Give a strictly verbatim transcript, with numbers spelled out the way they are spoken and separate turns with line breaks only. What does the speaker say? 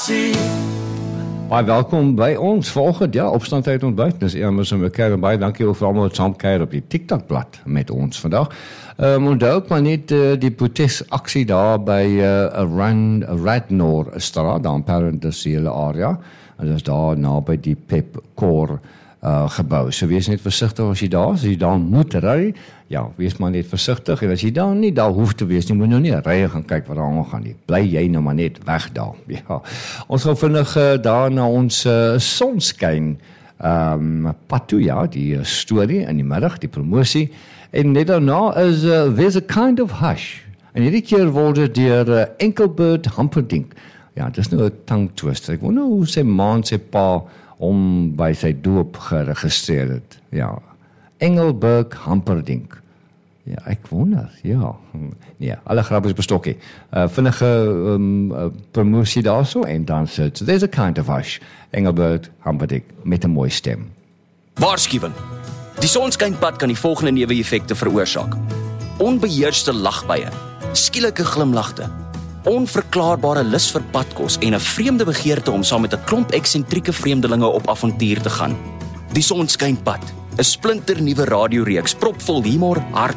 aksie.
Baie welkom by ons volgende, ja, opstandtyd ontbyt. Dis Amos en Mekaar en baie dankie vir almal wat saamkuier op die TikTok-blad met ons vandag. Um, onthou ook maar net uh, die protesaksie daar by uh, Rand, Radnor straat, daar in Parendasiele area. En dis daar naby die Pepkor uh, gebou. So wees net versigtig as jy daar is, as jy daar moet ry. Ja, wees maar net versigtig. En as jy daar nie daar hoef te wees nie, moet nou nie ry gaan kyk wat daar aangaan nie. Bly jy nou maar net weg daar. Ja. Ons gaan vinnig uh, daar na ons uh, sonskyn um, pad toe, ja, die uh, storie in die middag, die promosie. En net daarna is uh, There's a Kind of Hush. En hierdie keer word dit deur uh, Engelbert Humperdinck. Ja, dit is nou 'n tongue twister. Ek wonder hoe sy ma en sy pa om by sy doop geregistreer het. Ja, Engelbert Humperdinck. Ja, ek wonder, ja. Nee, alle grap is bestokkie. Uh, vinnige um, uh, promosie daarso en dan sit. So there's a kind of hush. Engelbert Humperdinck met 'n mooi stem.
Waarskuwing. Die sonskynpad kan die volgende neeweffekte veroorsaak. Onbeheerste lagbuie, skielike glimlagte, onverklaarbare lus vir padkos en 'n vreemde begeerte om saam met 'n klomp eksentrieke vreemdelinge op avontuur te gaan. Die sonskynpad, 'n splinternuwe radioreeks propvol humor, hart